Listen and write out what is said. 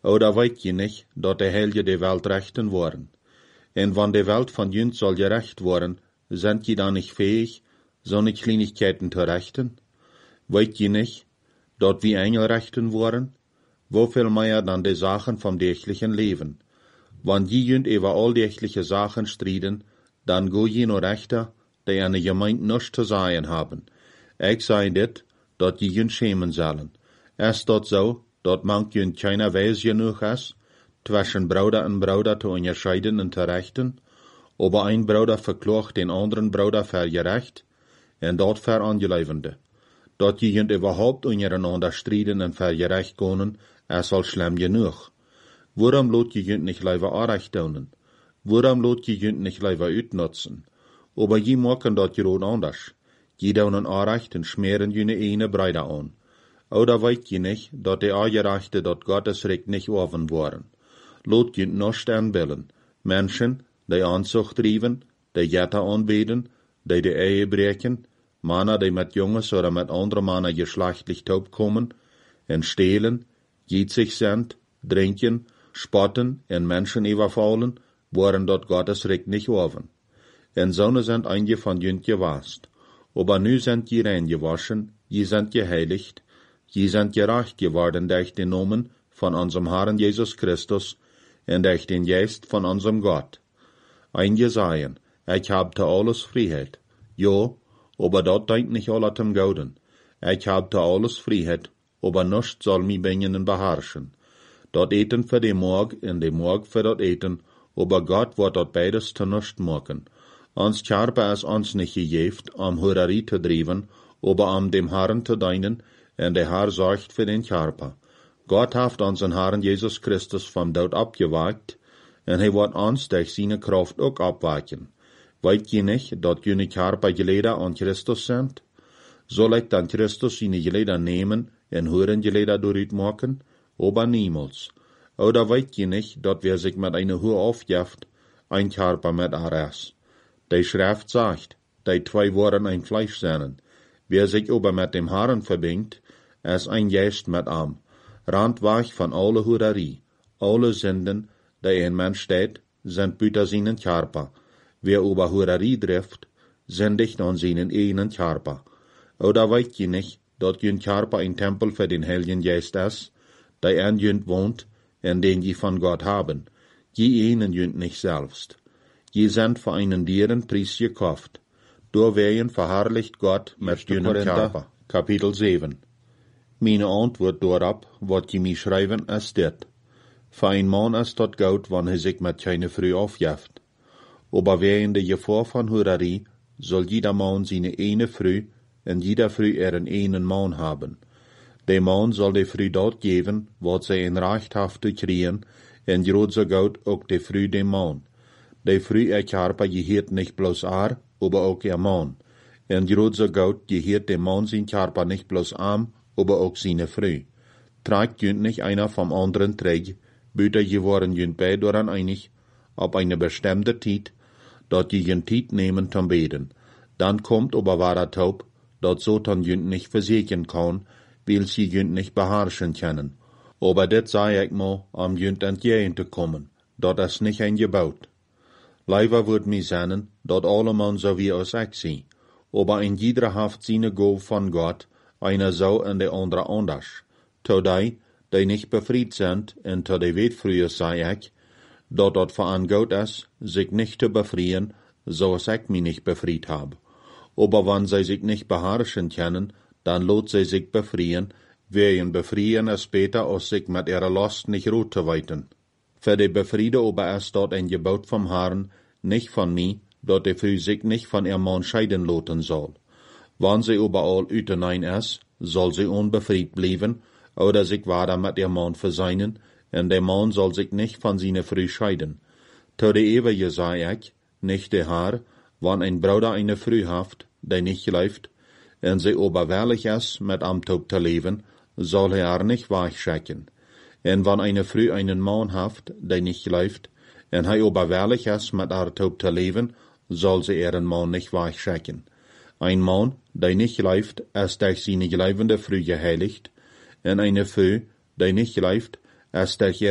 Oder weet je nicht, dat de Heilige de Welt rechten worden? En wann de Welt von jünd soll gerecht worden, sind je dann nicht fähig, solche Kleinigkeiten zu rechten? Weet je nicht, dat wie Engel rechten worden? Wofür mehr dann die Sachen vom dächlichen Leben? Wann je jünd über all dächliche Sachen striden, dann go je nur Rechter, die eine Gemeinde nichts zu sagen haben. Ich sei dit, dat je jünd schämen sollen. Ist dat so, dat manch jünd keiner weiß genug ist, zwischen Bruder und Bruder zu unterscheiden und zu rechten, aber ein Bruder verklaagt den anderen Bruder für gerecht, und dat für Angelevende. Dat je jünd überhaupt untereinander striden und für gerecht gehen, ist al schlimm genug. Warum lot je jünd nicht lieber Anrecht tun? Warum lot je jünd nicht lieber utnutzen? Aber je machen dat gerade anders. Je doen Anrecht und schmeren jene eine Breide an. Oder weet je nicht, dat die Angerechte dat Gottes Recht nicht offen waren? Lot je nicht anbillen. Menschen, die Anzucht trieben, die Jette anbeten, die Ehe breken, Männer, die mit Junges oder mit anderen Männern geschlechtlich taub kommen, en stehlen, giezig sind, trinken, spotten en Menschen überfallen, waren dort Gottes Recht nicht offen. En Sonne sind einige von jünd gewast. Aber nu sind je rein gewaschen, je sind geheiligt, je sind gerecht geworden durch den Namen von unserem Herrn Jesus Christus und durch den Geist von unserem Gott. Einige sagen, ich hab zu alles Freiheit. Ja, aber dort denkt nicht alle zum Gauden. Ich hab zu alles Freiheit, aber nichts soll mich bringen beherrschen. Dort eten für den Morg und den Morg für dort eten, aber Gott wird dort beides zu nichts machen. Uns Körper ist uns nicht gegeben, Hurerie zu treiben, aber dem Herrn zu dienen, und der Herr sorgt für den Körper. Gott hat unseren Herrn Jesus Christus vom Tod abgewagt, und wird uns durch seine Kraft auch abwachen. Weet je nicht, dat jene Körper Geleder an Christus sind? Soll ich dann Christus seine Geleder nehmen und hören Geleder durch machen? Aber niemals. Oder weet je nicht, dat wer sich mit einer Höhe aufjeft, ein Körper mit ist? Die Schrift sagt, die zwei waren ein Fleisch sein. Wer sich aber mit dem Herrn verbindet, ist ein Geist mit ihm. Randweg von alle Hurerie, alle Sünden, die ein Mensch steht, sind büter seinen Körper. Wer über Hurerie trifft, sündigt an seinen eigenen Körper. Oder weet je nicht, dat jün Körper ein Tempel für den Heiligen Geist ist, der in jünd wohnt, und den je von Gott haben. Je ihnen jünd nicht selbst. Je sind für einen Dieren Preis gekauft. Durch wen verherrlicht Gott mit jünen Körper. Kapitel 7. Meine Antwort darauf, wat je mir schreiben, ist dit. Für ein Mann ist dat gut, wann er sich mit keine Früh aufjeft. Aber während der Gefahr von Hurerie soll jeder Mann seine eine Früh und jeder Früh einen Mann haben. Der Mann soll der Früh dort geben, was sie in Recht hat zu kriegen, und grad so gut auch der Früh dem Mann. Der Früh Körper gehört nicht bloß aber auch ihr Mann. Und grad so gut gehört dem Mann sein Körper nicht bloß aber auch seine Früh. Trägt jünd nicht einer vom anderen träg, büter geworden jünd beide daran einig, ob eine bestimmte Zeit, dort die jünd Zeit nehmen zum Beten. Dann kommt aber wahrer Taub, dort so dann jünd nicht versichern kann, weil sie jünd nicht beherrschen können. Aber das sei ich mal, jünd entgegen zu kommen, dort ist nicht ein Gebot. Leider wird mir sagen, dort alle Mann so wie aus ich sie, aber ein jeder haft seine Gabe von Gott, einer so und der andere anders. To die nicht befreit sind, und to die weet früher sei ich, dort verangot ist, sich nicht zu befrieren, so als ich mich nicht befreit habe. Aber wenn sie sich nicht beherrschen können, dann lot sie sich befrieren, wer befrieren es später, als sich mit ihrer Last nicht ruht zu weiten. Für die Befriede aber ist dort ein Gebot vom Herrn, nicht von mir, dort die Frau sich nicht von ihrem Mann scheiden loten soll. Wenn sie überall ütenein ist, soll sie unbefreit bleiben, oder sich weiter mit ihrem Mann verseinen, und der Mann soll sich nicht von seiner Frau scheiden. To die Ewige sei ich, nicht der Herr, wenn ein Bruder eine Frau haft, die nicht läuft, und sie oberwehrlich ist, mit am Tod zu leben, soll er nicht weichschicken. Und wenn eine Frau einen Mann haft, der nicht läuft, und er oberwehrlich ist, mit am Tod zu leben, soll sie ihren Mann nicht weichschicken. Ein Mann, der nicht läuft, ist durch seine leibende Frau geheiligt, und eine Frau, die nicht läuft, ist durch